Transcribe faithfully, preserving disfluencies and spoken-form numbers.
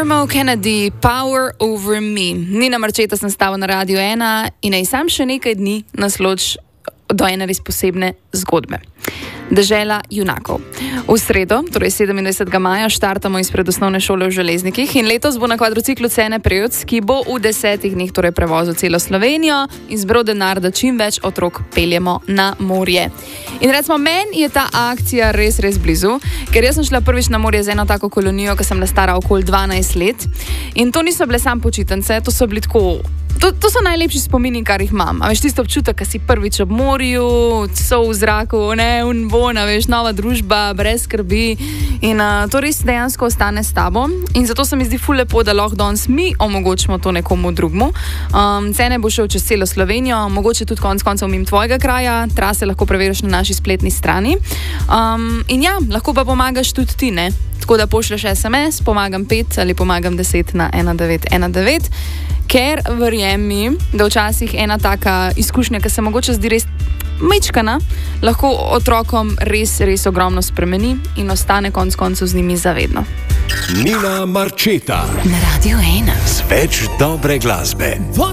Dermot Kennedy, Power Over Me. Nina Marčeta sem stala na Radiu ena in naj sam še nekaj dni nasloč do ene res posebne zgodbe. Dežela junakov. V sredo, torej sedemindvajsetega maja, štartamo izpred osnovne šole v Železnikih in letos bo na kvadrociklu Cene Prevc, ki bo v desetih dneh torej prevozil celo Slovenijo in zbral denar, da čim več otrok peljemo na morje. In recimo, meni je ta akcija res, res blizu, ker jaz sem šla prvič na morje z eno tako kolonijo, ko sem bila stara okoli dvanajst let in to niso bile sam počitnice, to so bili tako... To, to so najlepši spomini, kar jih imam. A veš, tisto občutek, ko si prvič ob morju, so v zraku, ne, un bon, a veš, nova družba, brez skrbi in uh, to res dejansko ostane s tabo in zato se mi zdi ful lepo, da lahko danes mi omogočimo to nekomu drugmu. Um, Cene bo šel čez celo Slovenijo, mogoče tudi konc koncev mimo tvojega kraja, trase lahko preveriš na naši spletni strani. Um, in ja, lahko pa pomagaš tudi ti, ne? Tako da pošlješ es em es, pomagam pet ali pomagam deset na ena devet ena devet, ker verjemi, da včasih ena taka izkušnja, ki se mogoče zdi res majčkana, lahko otrokom res, res ogromno spremeni in ostane konc koncev z njimi zavedno. Nina Marčeta na Radiu ena. Z več dobre glasbe.